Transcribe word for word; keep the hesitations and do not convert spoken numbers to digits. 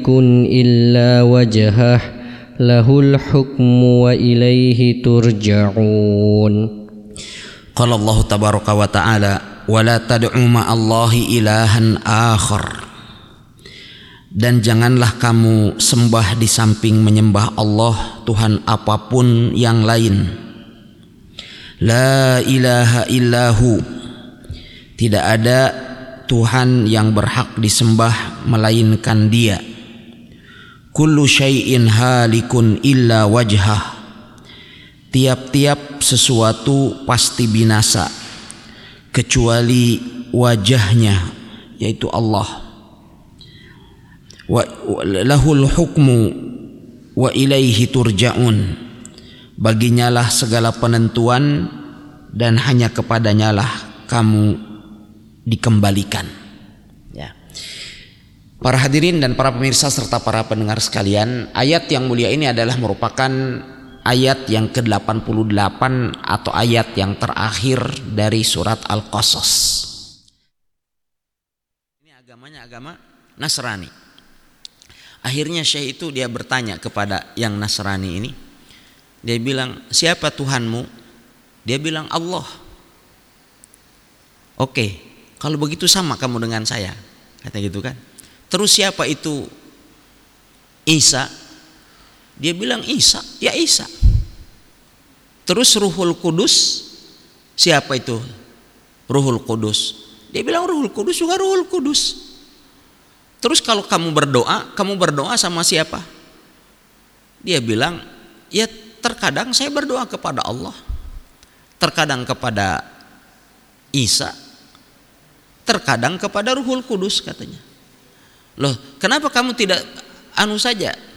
kun illa wajhah lahul hukmu wa ilaihi turja'un. Qala Allah tabaraka wa ta'ala wa la tad'u ma'allahi ilahan akhar. Dan janganlah kamu sembah di samping menyembah Allah Tuhan apapun yang lain. La ilaha illahu, tidak ada Tuhan yang berhak disembah melainkan Dia. Kullu syai'in halikun illa wajhah, tiap-tiap sesuatu pasti binasa kecuali wajahnya, yaitu Allah. Wa lahul hukmu wa ilaihi turja'un, baginyalah segala penentuan dan hanya kepadanyalah kamu dikembalikan. Ya. Para hadirin dan para pemirsa serta para pendengar sekalian, ayat yang mulia ini adalah merupakan ayat yang ke delapan puluh delapan atau ayat yang terakhir dari surat Al-Qasas. Ini agamanya agama Nasrani. Akhirnya Syekh itu dia bertanya kepada yang Nasrani ini. Dia bilang, siapa Tuhanmu? Dia bilang Allah. Oke, kalau begitu sama kamu dengan saya, kata gitu kan. Terus siapa itu Isa? Dia bilang Isa, ya Isa. Terus Ruhul Kudus, siapa itu Ruhul Kudus? Dia bilang Ruhul Kudus juga Ruhul Kudus. Terus kalau kamu berdoa, kamu berdoa sama siapa? Dia bilang, ya terkadang saya berdoa kepada Allah, terkadang kepada Isa, terkadang kepada Ruhul Kudus, katanya. Loh, kenapa kamu tidak anu saja,